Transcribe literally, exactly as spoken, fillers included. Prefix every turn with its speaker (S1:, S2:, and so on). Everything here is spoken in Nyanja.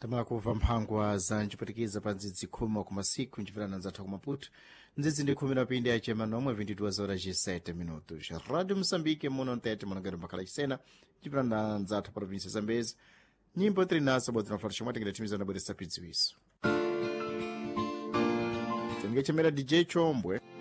S1: tamakuva mphangwa za ncipatikiza pa ndzidzi khumi ku masiku ncipirana nzathu ku Maputo ndzidzi ndi khumi na pindi yacema nomwe vinte e duas horas e sete minutos. Rádio Moçambique muno ntete manongero mbakhala cisena ncipirana nzathu província Zambezi nyimbo trinasa bodzi nafala chomwe tingenda timiza na bweresa pidziwiso tinge chemera D J Chombwe